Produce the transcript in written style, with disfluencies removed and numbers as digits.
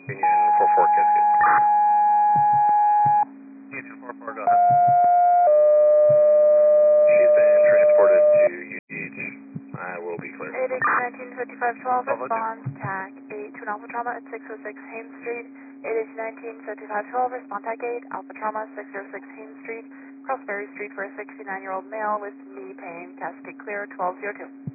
Union 44 Cascade. Union 44, go ahead. She's been transported to UH. I will be clear. ADH 195512, Public. response TAC 8 to an Alpha Trauma at 606 Haines Street. ADH 195512, respond TAC 8, Alpha Trauma 606 Haines Street, Crossberry Street for a 69-year-old male with knee pain, Cascade clear 1202.